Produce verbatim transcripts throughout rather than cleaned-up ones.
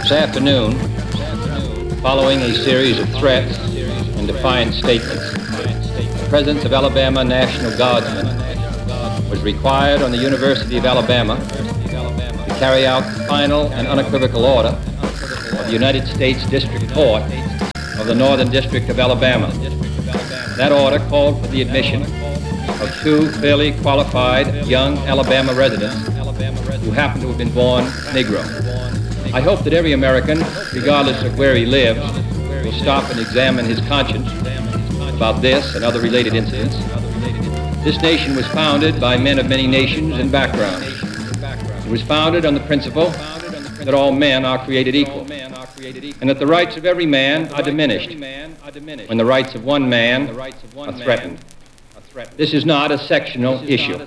This afternoon, following a series of threats and defiant statements, the presence of Alabama National Guardsmen was required on the University of Alabama to carry out the final and unequivocal order of the United States District Court of the Northern District of Alabama. That order called for the admission of two fairly qualified young Alabama residents who happen to have been born Negro. I hope that every American, regardless of where he lives, will stop and examine his conscience about this and other related incidents. This nation was founded by men of many nations and backgrounds. It was founded on the principle that all men are created equal, and that the rights of every man are diminished when the rights of one man are threatened. This is not a sectional issue.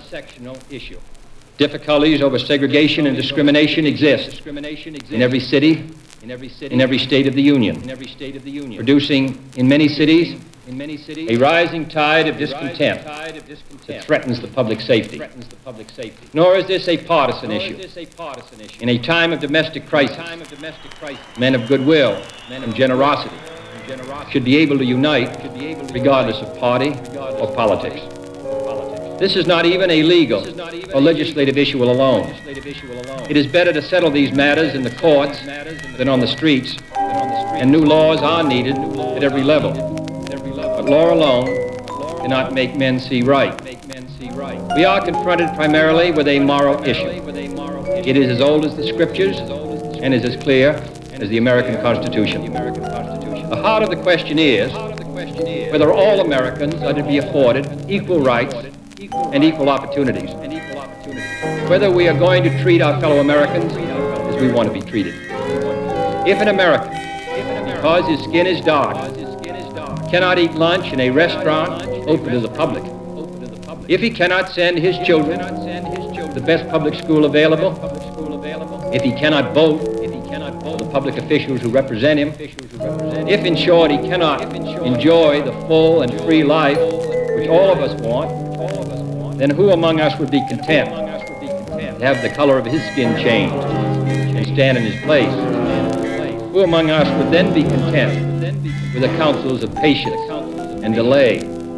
Difficulties over segregation and discrimination exist in every city, in every state of the Union, producing in many cities a rising tide of discontent that threatens the public safety. Nor is this a partisan issue. In a time of domestic crisis, men of goodwill and generosity should be able to unite regardless of party or politics. This is not even a legal or legislative issue alone. It is better to settle these matters in the courts than on the streets, and new laws are needed at every level. But law alone cannot make men see right. We are confronted primarily with a moral issue. It is as old as the Scriptures and is as clear as the American Constitution. The heart of the question is whether all Americans are to be afforded equal rights and equal opportunities. Whether we are going to treat our fellow Americans as we want to be treated. If an American, because his skin is dark, cannot eat lunch in a restaurant open to the public, if he cannot send his children to the best public school available, if he cannot vote for the public officials who represent him, if in short he cannot enjoy the full and free life which all of us want, then who among us would be content to have the color of his skin changed and stand in his place? Who among us would then be content with the counsels of patience and delay?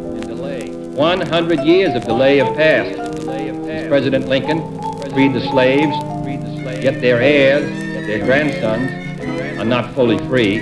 one hundred years of delay have passed since President Lincoln freed the slaves, yet their heirs, their grandsons, are not fully free.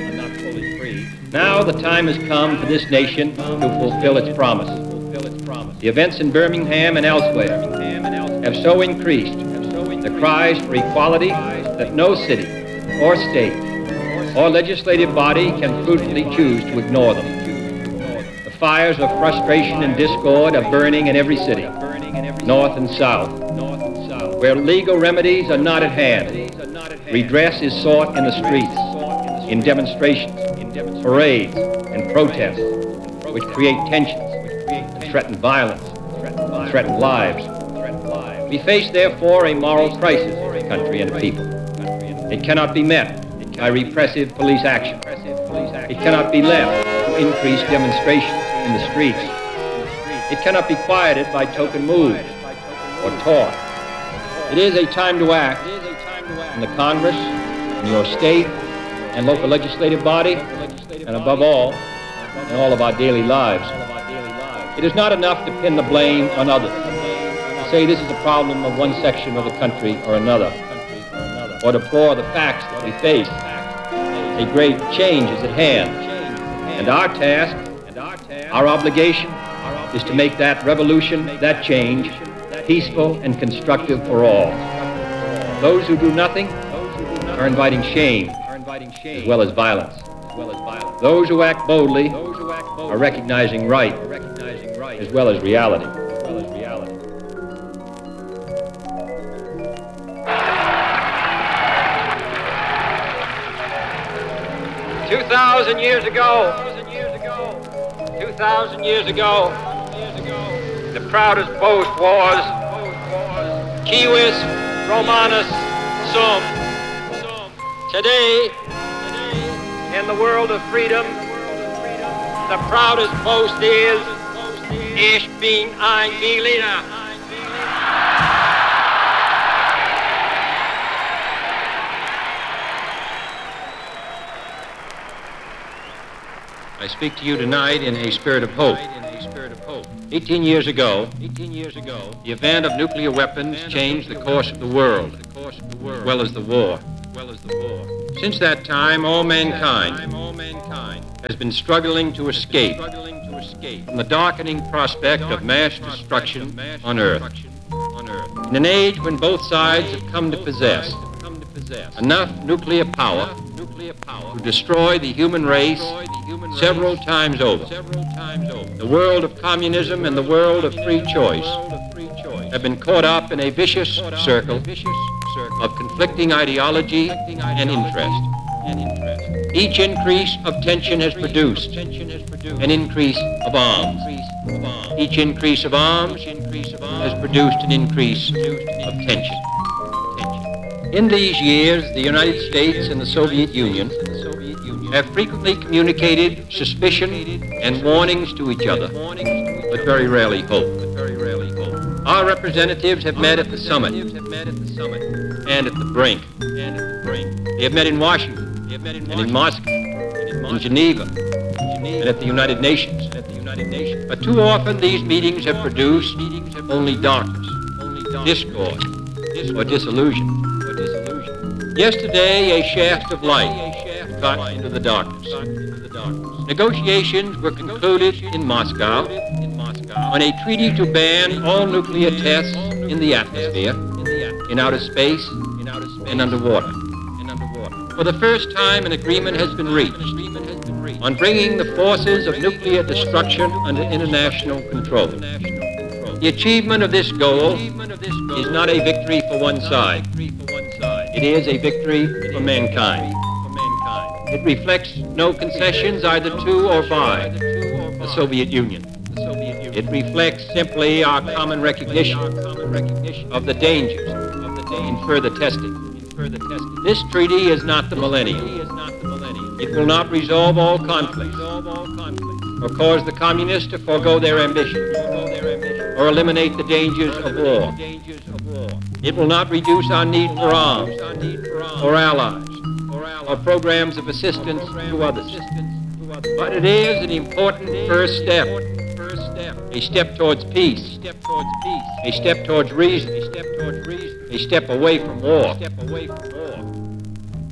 Now the time has come for this nation to fulfill its promise. The events in Birmingham and elsewhere have so increased the cries for equality that no city or state or legislative body can prudently choose to ignore them. The fires of frustration and discord are burning in every city, north and south. Where legal remedies are not at hand, redress is sought in the streets, in demonstrations, parades, and protests, which create tensions, and threaten violence, and threaten lives. We face, therefore, a moral crisis in the country and the people. It cannot be met by repressive police action. It cannot be left to increase demonstrations in the streets. It cannot be quieted by token moves or talk. It is a time to act in the Congress, in your state and local legislative body, and above all, in all of our daily lives. It is not enough to pin the blame on others, to say this is a problem of one section of the country or another, or deplore the facts that we face. A great change is at hand, and our task, our obligation, is to make that revolution, that change, peaceful and constructive for all. Those who do nothing are inviting shame as well as violence. Those who act boldly are recognizing right as well as reality. Two thousand years ago, two thousand years ago, the proudest boast was Civis Romanus Sum. Today, in the world of freedom, the proudest boast is Ich bin ein Berliner. I speak to you tonight in a spirit of hope. Eighteen years ago, the advent of nuclear weapons changed the course of the world, as well as the war. Since that time, all mankind has been struggling to escape from the darkening prospect of mass destruction on Earth. In an age when both sides have come to possess enough nuclear power to destroy the human race several times over, the world of communism and the world of free choice have been caught up in a vicious circle of conflicting ideology and interest. Each increase of tension has produced an increase of arms. Each increase of arms has produced an increase of tension. In these years, the United States and the Soviet Union have frequently communicated suspicion and warnings to each other, but very rarely hope. Our representatives have met at the summit and at the brink. They have met in Washington and in Moscow, in Geneva, and at the United Nations. But too often these meetings have produced only darkness, discord, or disillusion. Yesterday, a shaft of light got into the darkness. Negotiations were concluded in Moscow on a treaty to ban all nuclear tests in the atmosphere, in outer space, and underwater. For the first time, an agreement has been reached on bringing the forces of nuclear destruction under international control. The achievement of this goal is not a victory for one side. It is a victory for mankind. It reflects no concessions either to or by the Soviet Union. It reflects simply our common recognition of the dangers in further testing. This treaty is not the millennium. It will not resolve all conflicts or cause the communists to forego their ambitions or eliminate the dangers of war. It will not reduce our need for arms or allies or programs of assistance to others. But it is an important first step, a step towards peace, a step towards reason, a step away from war.